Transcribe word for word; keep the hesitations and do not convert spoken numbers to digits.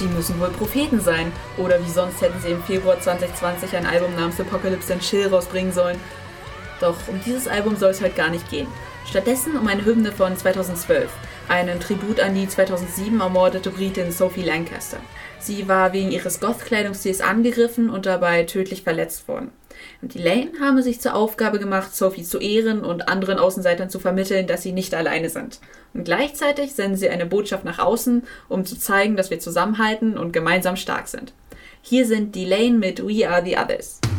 Sie müssen wohl Propheten sein. Oder wie sonst hätten sie im Februar zwanzig zwanzig ein Album namens Apocalypse and Chill rausbringen sollen. Doch um dieses Album soll es heute gar nicht gehen. Stattdessen um eine Hymne von zweitausendzwölf, einen Tribut an die zweitausendsieben ermordete Britin Sophie Lancaster. Sie war wegen ihres Goth-Kleidungsstils angegriffen und dabei tödlich verletzt worden. Und die Lane haben sich zur Aufgabe gemacht, Sophie zu ehren und anderen Außenseitern zu vermitteln, dass sie nicht alleine sind. Und gleichzeitig senden sie eine Botschaft nach außen, um zu zeigen, dass wir zusammenhalten und gemeinsam stark sind. Hier sind die Lane mit We Are the Others.